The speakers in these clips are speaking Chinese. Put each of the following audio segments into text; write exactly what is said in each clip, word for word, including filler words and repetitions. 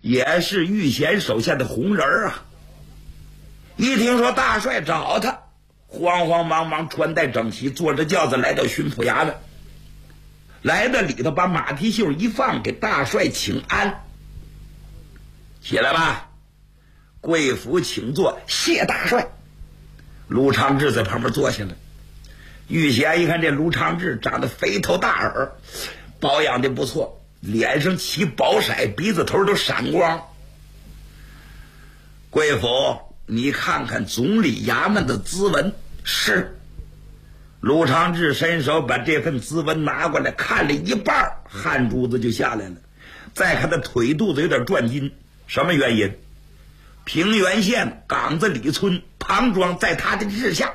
也是玉贤手下的红人啊。一听说大帅找他，慌慌忙忙穿戴整齐，坐着轿子来到巡抚衙门。来到里头，把马蹄袖一放，给大帅请安。起来吧，贵府请坐，谢大帅。卢长志在旁边坐下了。玉贤一看这卢长志长得肥头大耳，保养的不错，脸上起宝色，鼻子头都闪光。贵府，你看看总理衙门的咨文。是。卢长志伸手把这份咨文拿过来，看了一半，汗珠子就下来了。再看他腿肚子有点转筋，什么原因？平原县岗子里村庞庄在他的治下。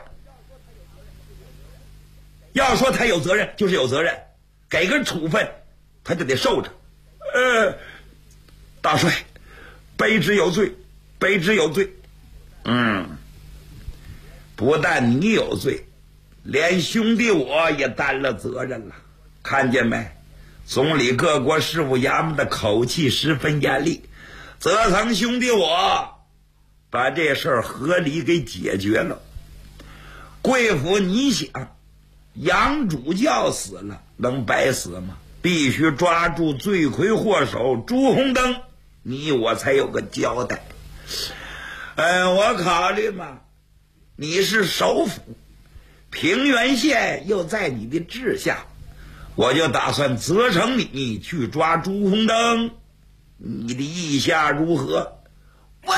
要说他有责任就是有责任，给个处分他就得受着。呃，大帅，卑职有罪，卑职有罪。嗯，不但你有罪，连兄弟我也担了责任了。看见没？总理各国事务衙门的口气十分严厉，责成兄弟我把这事儿合理给解决了。贵府，你想，杨主教死了能白死吗？必须抓住罪魁祸首朱红灯，你我才有个交代。嗯，我考虑嘛，你是首府，平原县又在你的治下，我就打算责成你去抓朱红灯，你的意下如何？喂！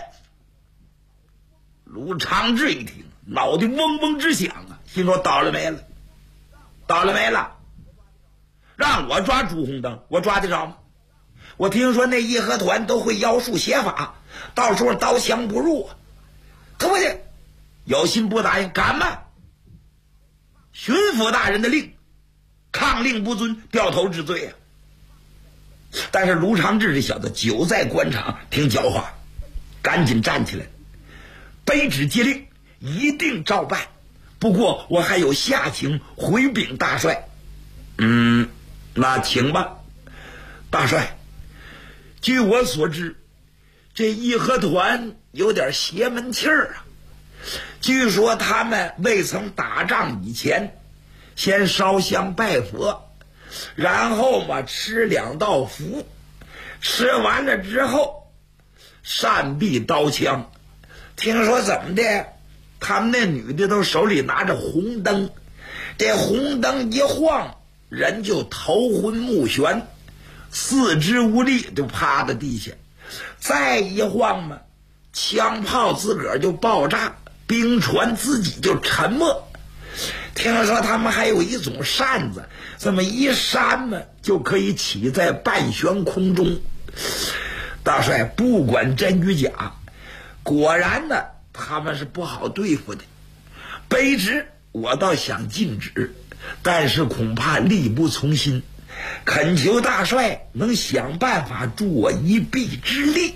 卢长志一听，脑袋嗡嗡直响啊，心说倒了霉了，倒了霉了！让我抓朱红灯，我抓得着吗？我听说那义和团都会妖术邪法，到时候刀枪不入啊！可不行，有心不答应，敢吗？巡抚大人的令，抗令不遵，掉头治罪啊！但是卢长志这小子久在官场，挺狡猾，赶紧站起来，卑职接令，一定照办。不过我还有下情回禀大帅。嗯，那请吧。大帅，据我所知，这义和团有点邪门气儿啊。据说他们未曾打仗以前，先烧香拜佛，然后嘛吃两道符，吃完了之后善避刀枪。听说怎么的，他们那女的都手里拿着红灯，这红灯一晃，人就头昏目眩，四肢无力，就趴在地下。再一晃嘛，枪炮自个儿就爆炸，兵船自己就沉没。听说他们还有一种扇子，这么一扇嘛，就可以起在半悬空中。大帅，不管真与假，果然呢，他们是不好对付的。卑职我倒想禁止，但是恐怕力不从心，恳求大帅能想办法助我一臂之力。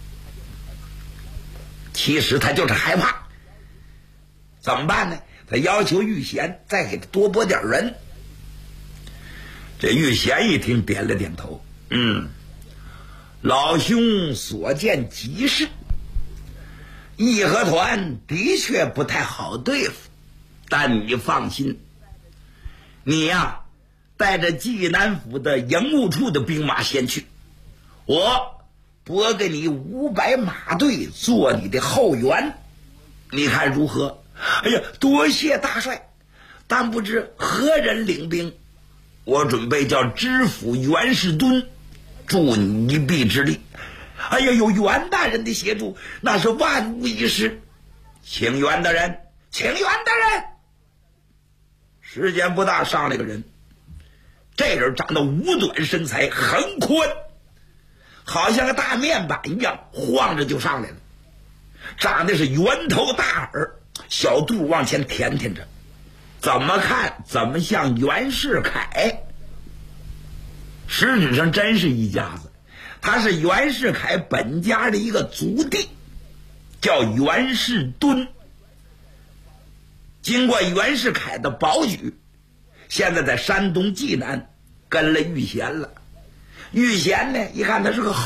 其实他就是害怕，怎么办呢？他要求玉贤再给他多拨点人。这玉贤一听，点了点头，嗯，老兄所见极是。义和团的确不太好对付，但你放心，你呀带着济南府的营务处的兵马先去，我拨给你五百马队做你的后援，你看如何？哎呀，多谢大帅，但不知何人领兵？我准备叫知府袁世敦助你一臂之力。哎呀，有袁大人的协助，那是万无一失。请袁大人，请袁大人。时间不大，上来个人，这人长得五短身材，很宽，好像个大面板一样，晃着就上来了。长得是圆头大耳，小肚往前舔舔着，怎么看怎么像袁世凯。实质上真是一家子，他是袁世凯本家的一个族弟，叫袁世敦。经过袁世凯的保举，现在在山东济南跟了玉贤了。玉贤呢，一看他是个